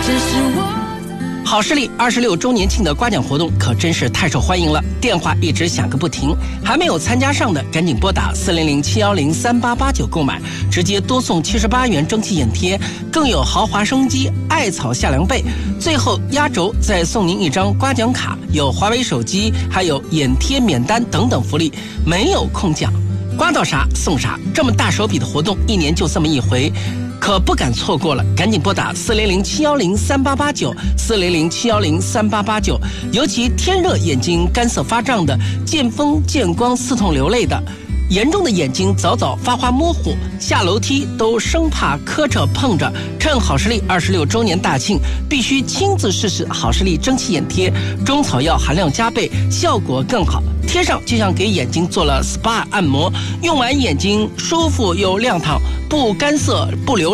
好视力26周年庆的刮奖活动可真是太受欢迎了，电话一直响个不停，还没有参加上的赶紧拨打400-710-3889购买，直接多送78元蒸汽眼贴，更有豪华升级艾草夏凉被，最后压轴再送您一张刮奖卡，有华为手机，还有眼贴免单等等福利，没有空奖，刮到啥送啥，这么大手笔的活动一年就这么一回，可不敢错过了，赶紧拨打400-710-3889，400-710-3889，尤其天热眼睛干涩发胀的，见风见光刺痛流泪的，严重的眼睛早早发花模糊，下楼梯都生怕磕着碰着，趁好视力26周年大庆，必须亲自试试好视力蒸汽眼贴，中草药含量加倍，效果更好，贴上就像给眼睛做了 SPA 按摩，用完眼睛舒服又亮堂，不干涩不流泪。